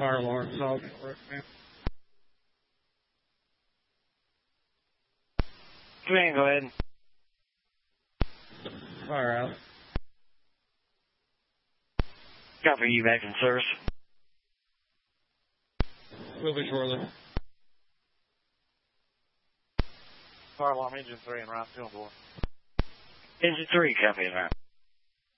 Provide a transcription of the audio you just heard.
fire alarm. So, go ahead. Fire out. Copy, you back in service. Will be shortly. Fire alarm engine 3 and round 2 on board. Engine 3, copy that.